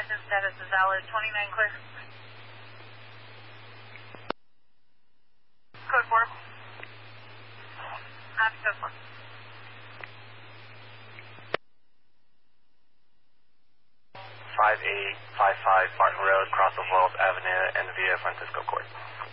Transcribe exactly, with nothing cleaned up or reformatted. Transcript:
engine status is valid. twenty-nine clear. Code four. Copy code four. five eight five five Barton Road, cross of Wells Avenue, and via Francisco Court.